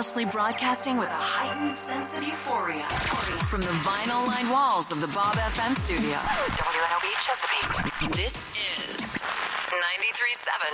seamlessly broadcasting with a heightened sense of euphoria. From the vinyl-lined walls of the Bob FM studio, WNOB Chesapeake, this is